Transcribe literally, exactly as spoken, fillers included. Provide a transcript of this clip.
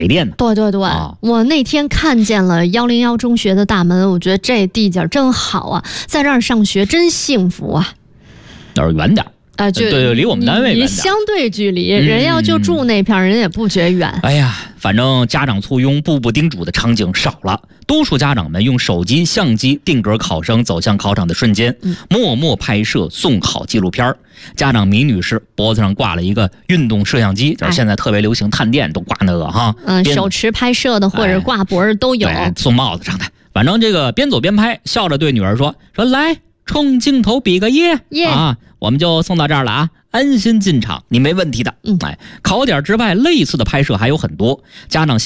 店呢。 对对对、啊，我那天看见了一零一中学的大门，我觉得这地界真好啊，在这儿上学真幸福啊。 要是远点啊、呃，就对对，离我们单位远点， 相对距离，嗯、人要就住那片，人也不觉得远。 哎呀，反正家长簇拥、步步叮嘱的场景少了，多数家长们用手机、相机定格考生走向考场的瞬间，嗯、默默拍摄送考纪录片。家长米女士脖子上挂了一个运动摄像机，就是现在特别流行探店都挂那个哈， 嗯，手持拍摄的或者挂脖儿都有， 对，送帽子上的。反正这个边走边拍，笑着对女儿说：“说来，冲镜头比个耶耶啊！我们就送到这儿了啊。”安心进场，你没问题的。嗯，哎，考点之外，类似的拍摄还有很多，家长